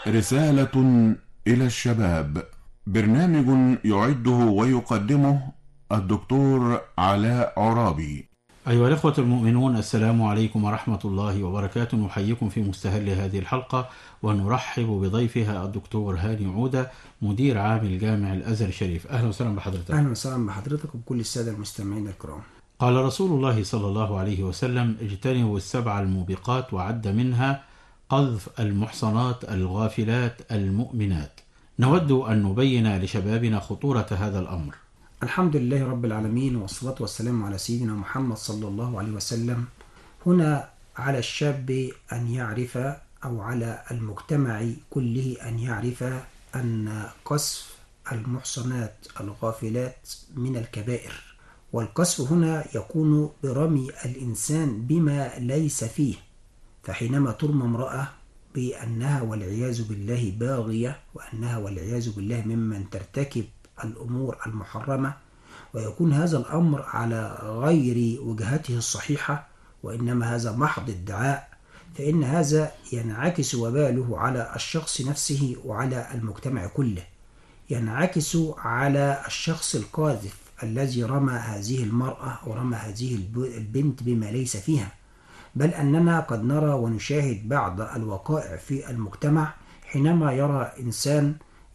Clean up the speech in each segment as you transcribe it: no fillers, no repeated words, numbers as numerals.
رسالة إلى الشباب، برنامج يعده ويقدمه الدكتور علاء عرابي. أيها الأخوة المؤمنون، السلام عليكم ورحمة الله وبركاته. نحييكم في مستهل هذه الحلقة ونرحب بضيفها الدكتور هاني عودة، مدير عام الجامع الأزهر الشريف. أهلا وسهلا بحضرتك. أهلا وسهلا بحضرتك وبكل السادة المستمعين الكرام. قال رسول الله صلى الله عليه وسلم: اجتنبوا السبع الموبقات، وعد منها قذف المحصنات الغافلات المؤمنات. نود أن نبين لشبابنا خطورة هذا الأمر. الحمد لله رب العالمين، والصلاة والسلام على سيدنا محمد صلى الله عليه وسلم. هنا على الشاب أن يعرف، أو على المجتمع كله أن يعرف، أن قذف المحصنات الغافلات من الكبائر. والقذف هنا يكون برمي الإنسان بما ليس فيه. فحينما ترمى امرأة بأنها والعياذ بالله باغية، وأنها والعياذ بالله ممن ترتكب الأمور المحرمة، ويكون هذا الأمر على غير وجهته الصحيحة، وإنما هذا محض ادعاء، فإن هذا ينعكس وباله على الشخص نفسه وعلى المجتمع كله. ينعكس على الشخص القاذف الذي رمى هذه المرأة ورمى هذه البنت بما ليس فيها. بل أننا قد نرى ونشاهد بعض الوقائع في المجتمع حينما يرى إنسان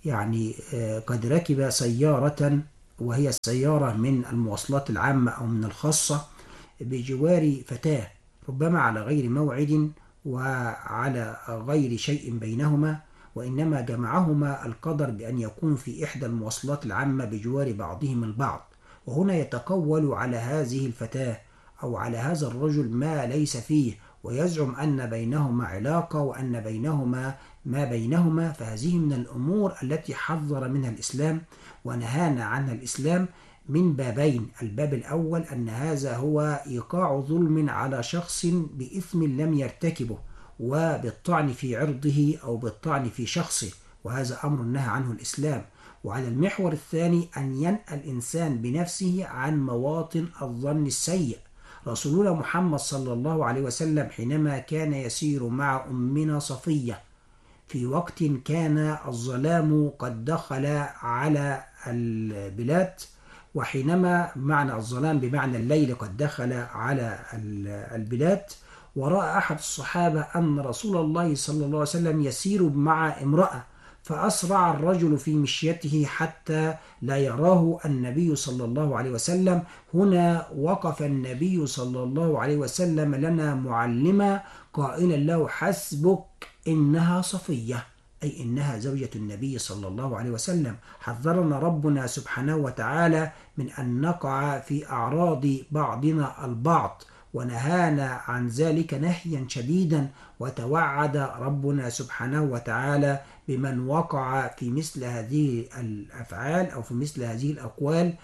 قد ركب سيارة، وهي السيارة من المواصلات العامة أو من الخاصة، بجوار فتاة، ربما على غير موعد وعلى غير شيء بينهما، وإنما جمعهما القدر بأن يكونوا في إحدى المواصلات العامة بجوار بعضهم البعض. وهنا يتقول على هذه الفتاة أو على هذا الرجل ما ليس فيه، ويزعم أن بينهما علاقة وأن بينهما ما بينهما. فهذه من الأمور التي حذر منها الإسلام ونهانا عنها الإسلام من بابين. الباب الأول أن هذا هو إيقاع ظلم على شخص بإثم لم يرتكبه، وبالطعن في عرضه أو بالطعن في شخصه، وهذا أمر نهى عنه الإسلام. وعلى المحور الثاني أن ينأى الإنسان بنفسه عن مواطن الظن السيء. رسولنا محمد صلى الله عليه وسلم حينما كان يسير مع أمنا صفية في وقت كان الظلام قد دخل على البلاد، وحينما معنى الظلام بمعنى الليل قد دخل على البلاد، ورأى أحد الصحابة أن رسول الله صلى الله عليه وسلم يسير مع امرأة، فأسرع الرجل في مشيته حتى لا يراه النبي صلى الله عليه وسلم. هنا وقف النبي صلى الله عليه وسلم لنا معلما قائلا له: حسبك إنها صفية، أي إنها زوجة النبي صلى الله عليه وسلم. حذرنا ربنا سبحانه وتعالى من أن نقع في أعراض بعضنا البعض، ونهانا عن ذلك نهيا شديدا، وتوعد ربنا سبحانه وتعالى بمن وقع في مثل هذه الأفعال أو في مثل هذه الأقوال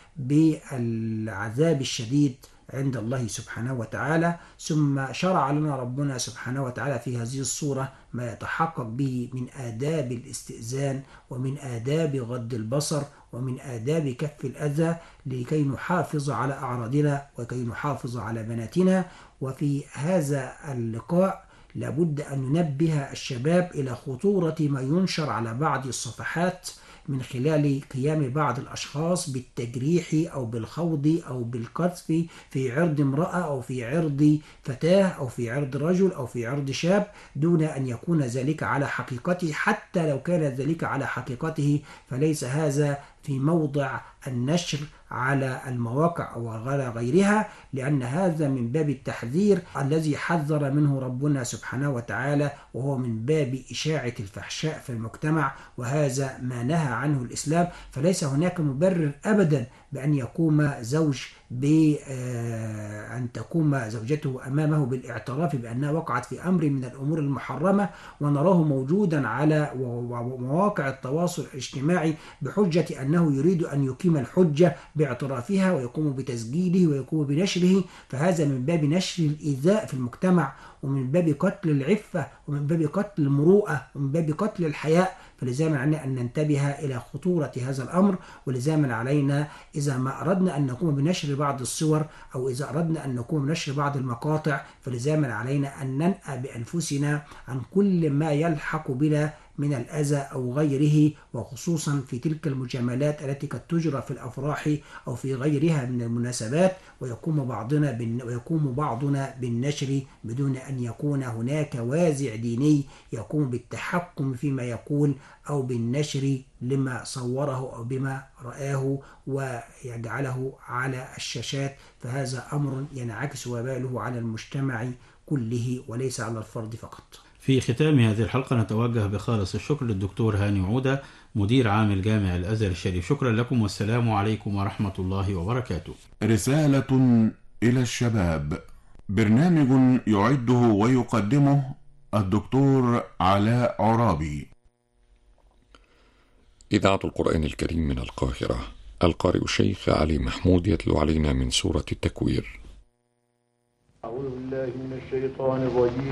بالعذاب الشديد عند الله سبحانه وتعالى. ثم شرع لنا ربنا سبحانه وتعالى في هذه الصورة ما يتحقق به من آداب الاستئذان، ومن آداب غض البصر، ومن آداب كف الأذى، لكي نحافظ على أعراضنا وكي نحافظ على بناتنا. وفي هذا اللقاء لابد أن ننبه الشباب إلى خطورة ما ينشر على بعض الصفحات من خلال قيام بعض الأشخاص بالتجريح أو بالخوض أو بالقذف في عرض امرأة أو في عرض فتاة أو في عرض رجل أو في عرض شاب، دون أن يكون ذلك على حقيقته. حتى لو كان ذلك على حقيقته فليس هذا في موضع النشر على المواقع أو على غيرها، لأن هذا من باب التحذير الذي حذر منه ربنا سبحانه وتعالى، وهو من باب إشاعة الفحشاء في المجتمع، وهذا ما نهى عنه الإسلام. فليس هناك مبرر أبدا بأن يقوم زوج بأن تقوم زوجته أمامه بالاعتراف بأنها وقعت في أمر من الأمور المحرمة، ونراه موجودا على مواقع التواصل الاجتماعي بحجة أنه يريد أن يقيم الحجة باعترافها ويقوم بتسجيله ويقوم بنشره. فهذا من باب نشر الإيذاء في المجتمع، ومن باب قتل العفة، ومن باب قتل المروءة، ومن باب قتل الحياء. فلزاما علينا أن ننتبه إلى خطورة هذا الأمر، ولزاما علينا إذا ما أردنا أن نقوم بنشر بعض الصور أو إذا أردنا أن نقوم بنشر بعض المقاطع، فلزاما علينا أن ننأى بأنفسنا عن كل ما يلحق بنا من الأذى أو غيره، وخصوصا في تلك المجاملات التي قد تجرى في الأفراح أو في غيرها من المناسبات، ويقوم بعضنا بالنشر بدون أن يكون هناك وازع ديني يقوم بالتحكم فيما يقول أو بالنشر لما صوره أو بما رآه ويجعله على الشاشات. فهذا أمر ينعكس وباله على المجتمع كله وليس على الفرد فقط. في ختام هذه الحلقة نتوجه بخالص الشكر للدكتور هاني عودة مدير عام الجامع الأزهر الشريف. شكرا لكم والسلام عليكم ورحمة الله وبركاته. رسالة إلى الشباب، برنامج يعده ويقدمه الدكتور علاء عرابي. إذاعة القرآن الكريم من القاهرة، القارئ الشيخ علي محمود يتلو علينا من سورة التكوير. أعوذ بالله من الشيطان الرجيم.